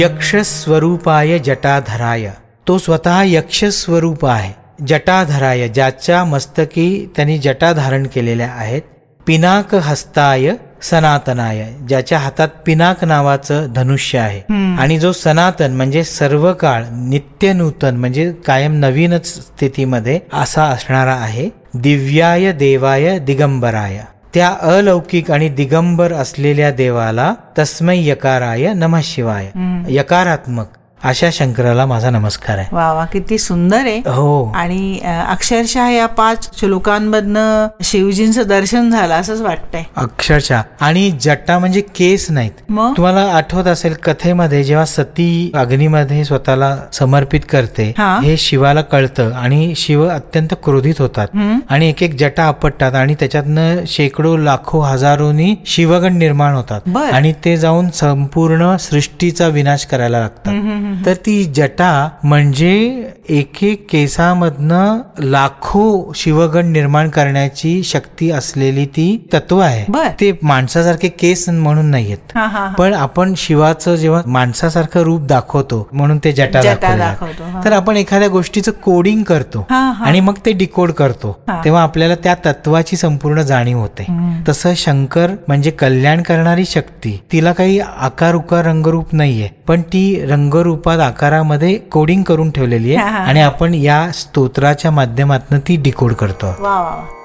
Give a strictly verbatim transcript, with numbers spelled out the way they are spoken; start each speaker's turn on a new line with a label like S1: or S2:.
S1: यक्ष स्वरूपाय जटाधराय, तो स्वतः यक्ष स्वरूप आहे. जटाधराय, ज्याच्या मस्तकी त्यांनी जटा धारण केलेल्या आहेत. पिनाक हस्ताय सनातनाय, ज्याच्या हातात पिनाक नावाचं धनुष्य आहे. आणि जो सनातन म्हणजे सर्व काळ नित्य नूतन म्हणजे कायम नवीनच स्थितीमध्ये असा असणारा आहे. दिव्याय देवाय दिगंबराय, त्या अलौकिक आणि दिगंबर असलेल्या देवाला तस्मै यकाराय नमः शिवाय, यकारात्मक अशा शंकराला माझा नमस्कार आहे.
S2: वा वा, किती सुंदर आहे.
S1: हो.
S2: आणि अक्षरशः या पाच श्लोकांमधनं शिवजींचं दर्शन झालं असंच वाटतंय
S1: अक्षरशः. आणि जटा म्हणजे केस नाहीत.
S2: मग
S1: तुम्हाला आठवत असेल कथेमध्ये जेव्हा सती अग्नीमध्ये स्वतःला समर्पित करते, हे शिवाला कळतं आणि शिव अत्यंत क्रोधित होतात आणि एक एक जटा आपटतात आणि त्याच्यातनं शेकडो लाखो हजारोनी शिवगण निर्माण होतात आणि ते जाऊन संपूर्ण सृष्टीचा विनाश करायला लागतात. तर ती जटा म्हणजे एक एक केसामधनं लाखो शिवगण निर्माण करण्याची शक्ती असलेली ती तत्व आहे. ते माणसासारखे केस म्हणून नाहीयेत, पण आपण शिवाचं जेव्हा माणसासारखं रूप दाखवतो म्हणून ते जटा दाखवतो. तर आपण एखाद्या गोष्टीचं कोडिंग करतो आणि मग ते डिकोड करतो, तेव्हा आपल्याला त्या तत्वाची संपूर्ण जाणीव होते. तसं शंकर म्हणजे कल्याण करणारी शक्ती, तिला काही आकार उकार रंगरूप नाहीये, पण ती रंगरूपात आकारामध्ये कोडिंग करून ठेवलेली आहे आणि आपण या स्तोत्राच्या माध्यमातून ती डिकोड करतो.